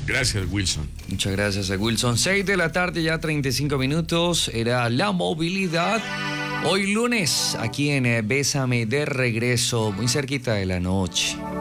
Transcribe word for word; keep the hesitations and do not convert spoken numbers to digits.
Gracias, Wilson. Muchas gracias a Wilson. seis de la tarde, ya treinta y cinco minutos. Era la movilidad. Hoy lunes, aquí en Bésame de regreso, muy cerquita de la noche.